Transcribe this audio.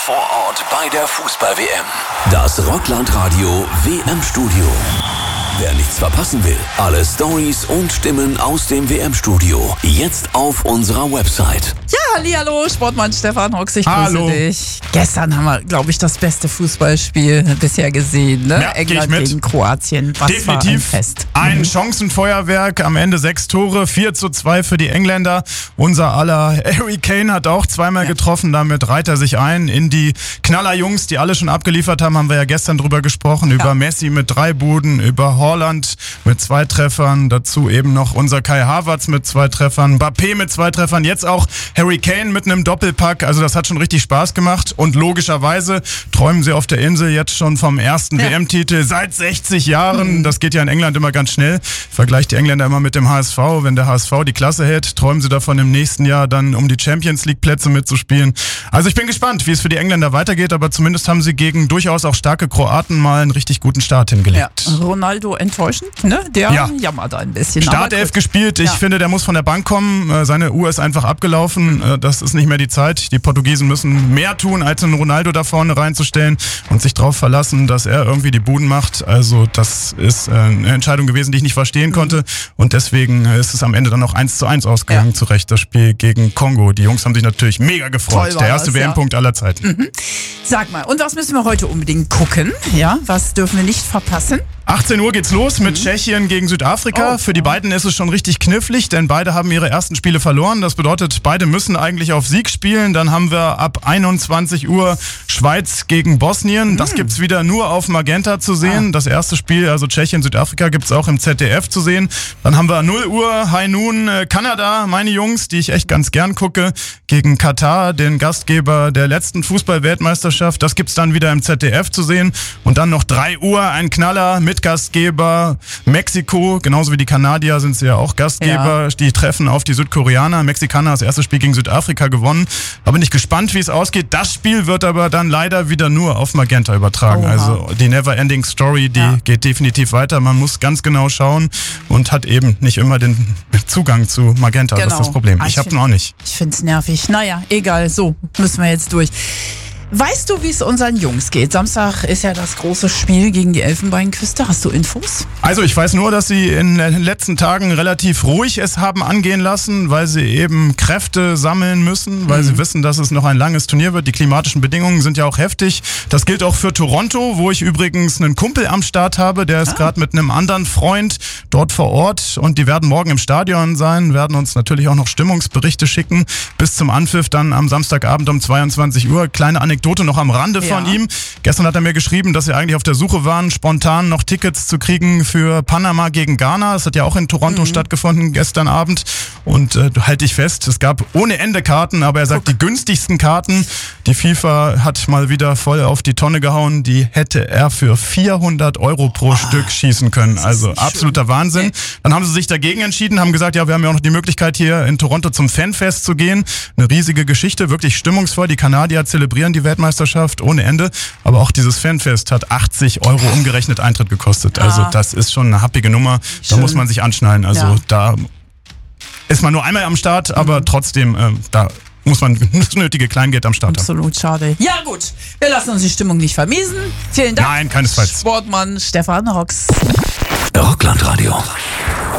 vor Ort bei der Fußball-WM. Das Rockland-Radio WM-Studio. Wer nichts verpassen will, alle Storys und Stimmen aus dem WM-Studio jetzt auf unserer Website. Ja, hallihallo, Sportmann Stefan Hox, ich grüße dich. Gestern haben wir, glaube ich, das beste Fußballspiel bisher gesehen, ne? Ja, England gegen Kroatien. Was Definitiv war ein Fest. Ein Chancenfeuerwerk, am Ende 6 Tore, 4:2 für die Engländer. Unser aller Harry Kane hat auch zweimal getroffen, damit reiht er sich ein in die Knallerjungs, die alle schon abgeliefert haben wir ja gestern drüber gesprochen, über Messi mit 3 Buden, über Haaland mit 2 Treffern, dazu eben noch unser Kai Havertz mit 2 Treffern, Mbappé mit 2 Treffern, jetzt auch Harry Kane mit einem Doppelpack, also das hat schon richtig Spaß gemacht und logischerweise träumen sie auf der Insel jetzt schon vom ersten WM-Titel seit 60 Jahren, das geht ja in England immer ganz schnell, vergleicht die Engländer immer mit dem HSV, wenn der HSV die Klasse hält, träumen sie davon im nächsten Jahr dann um die Champions-League-Plätze mitzuspielen. Also ich bin gespannt, wie es für die Engländer weitergeht, aber zumindest haben sie gegen durchaus auch starke Kroaten mal einen richtig guten Start hingelegt. Ja, Ronaldo enttäuschend, ne? Der jammert ein bisschen. Startelf gespielt, ich finde, der muss von der Bank kommen, seine Uhr ist einfach abgelaufen, das ist nicht mehr die Zeit. Die Portugiesen müssen mehr tun, als einen Ronaldo da vorne reinzustellen und sich darauf verlassen, dass er irgendwie die Buden macht. Also das ist eine Entscheidung gewesen, die ich nicht verstehen konnte und deswegen ist es am Ende dann noch 1:1 ausgegangen, zu Recht, das Spiel gegen Kongo. Die Jungs haben sich natürlich mega gefreut. Der erste WM-Punkt aller Zeiten. Sag mal, und was müssen wir heute unbedingt gucken? Ja, was dürfen wir nicht verpassen? 18 Uhr geht's los mit Tschechien gegen Südafrika. Für die beiden ist es schon richtig knifflig, denn beide haben ihre ersten Spiele verloren. Das bedeutet, beide müssen eigentlich auf Sieg spielen. Dann haben wir ab 21 Uhr Schweiz gegen Bosnien. Das gibt's wieder nur auf Magenta zu sehen. Das erste Spiel, also Tschechien, Südafrika, gibt's auch im ZDF zu sehen. Dann haben wir 0 Uhr High Noon Kanada, meine Jungs, die ich echt ganz gern gucke, gegen Katar, den Gastgeber der letzten Fußball-Weltmeisterschaft. Das gibt's dann wieder im ZDF zu sehen. Und dann noch 3 Uhr ein Knaller mit Gastgeber Mexiko, genauso wie die Kanadier sind sie ja auch Gastgeber, die treffen auf die Südkoreaner. Mexikaner das erste Spiel gegen Südafrika gewonnen. Da bin ich gespannt, wie es ausgeht. Das Spiel wird aber dann leider wieder nur auf Magenta übertragen. Also die Never-Ending Story, die geht definitiv weiter. Man muss ganz genau schauen und hat eben nicht immer den Zugang zu Magenta. Das ist das Problem. Ich habe ihn auch nicht. Ich find's nervig. Naja, egal, so müssen wir jetzt durch. Weißt du, wie es unseren Jungs geht? Samstag ist ja das große Spiel gegen die Elfenbeinküste. Hast du Infos? Also ich weiß nur, dass sie in den letzten Tagen relativ ruhig es haben angehen lassen, weil sie eben Kräfte sammeln müssen, weil sie wissen, dass es noch ein langes Turnier wird. Die klimatischen Bedingungen sind ja auch heftig. Das gilt auch für Toronto, wo ich übrigens einen Kumpel am Start habe. Der ist gerade mit einem anderen Freund dort vor Ort und die werden morgen im Stadion sein, werden uns natürlich auch noch Stimmungsberichte schicken. Bis zum Anpfiff dann am Samstagabend um 22 Uhr. Kleine Anekdote noch am Rande von ihm. Gestern hat er mir geschrieben, dass sie eigentlich auf der Suche waren, spontan noch Tickets zu kriegen für Panama gegen Ghana. Das hat ja auch in Toronto stattgefunden gestern Abend. Und halte ich fest, es gab ohne Ende Karten, aber er sagt, die günstigsten Karten, die FIFA hat mal wieder voll auf die Tonne gehauen, die hätte er für 400 € pro Stück schießen können. Also absoluter Wahnsinn. Dann haben sie sich dagegen entschieden, haben gesagt, ja, wir haben ja auch noch die Möglichkeit, hier in Toronto zum Fanfest zu gehen. Eine riesige Geschichte, wirklich stimmungsvoll. Die Kanadier zelebrieren die Weltmeisterschaft ohne Ende, aber auch dieses Fanfest hat 80 € umgerechnet Eintritt gekostet. Also das ist schon eine happige Nummer. Da muss man sich anschnallen. Also da ist man nur einmal am Start, aber trotzdem, da muss man das nötige Kleingeld am Start haben. Absolut schade. Ja gut, wir lassen uns die Stimmung nicht vermiesen. Vielen Dank. Nein, keinesfalls. Sportmann Stefan Hox. Rockland Radio.